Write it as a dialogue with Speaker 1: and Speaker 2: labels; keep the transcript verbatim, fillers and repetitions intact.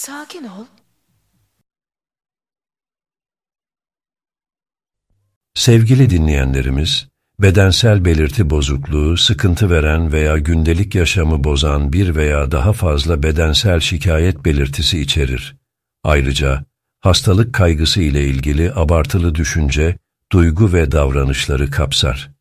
Speaker 1: Sakin ol.
Speaker 2: Sevgili dinleyenlerimiz, bedensel belirti bozukluğu, sıkıntı veren veya gündelik yaşamı bozan bir veya daha fazla bedensel şikayet belirtisi içerir. Ayrıca, hastalık kaygısı ile ilgili abartılı düşünce, duygu ve davranışları kapsar.